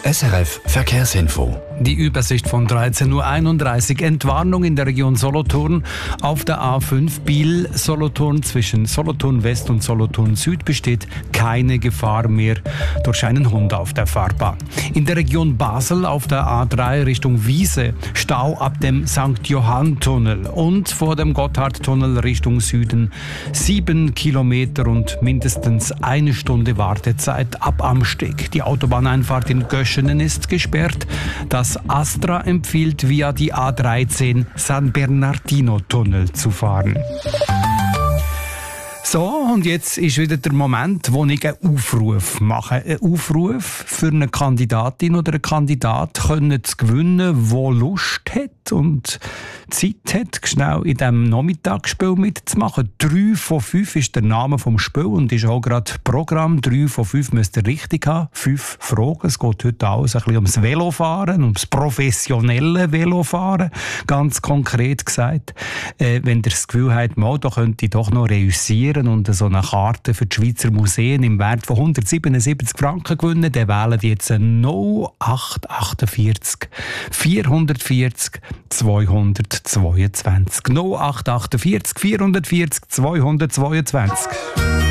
SRF Verkehrsinfo. Die Übersicht von 13.31 Uhr. Entwarnung in der Region Solothurn. Auf der A5 Biel-Solothurn zwischen Solothurn West und Solothurn Süd besteht keine Gefahr mehr durch einen Hund auf der Fahrbahn. In der Region Basel auf der A3 Richtung Wiese Stau ab dem St. Johann-Tunnel und vor dem Gotthardtunnel Richtung Süden 7 Kilometer und mindestens eine Stunde Wartezeit ab Amsteg. Die Autobahneinfahrt in Göschenen ist gesperrt. Das Astra empfiehlt, via die A13 San Bernardino-Tunnel zu fahren. So, und jetzt ist wieder der Moment, wo ich einen Aufruf mache. Einen Aufruf für eine Kandidatin oder einen Kandidat können zu gewinnen, der Lust hat und Zeit hat, schnell in diesem Nachmittagsspiel mitzumachen. 3 von 5 ist der Name vom Spiel und ist auch gerade Programm. 3 von 5 müsst ihr richtig haben. 5 Fragen. Es geht heute alles ein bisschen ums Velofahren, ums professionelle Velofahren, ganz konkret gesagt. Wenn ihr das Gefühl habt, mal, da könnte ich doch noch reüssieren und so eine Karte für die Schweizer Museen im Wert von 177 Franken gewinnen, dann wählen die jetzt 0848 440 222. 0848 440 222.